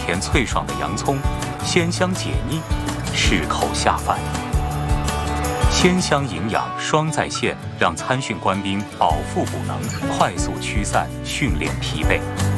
甜脆爽的洋葱，鲜香解腻，适口下饭。鲜香营养双在线，让参训官兵饱腹补能，快速驱散训练疲惫。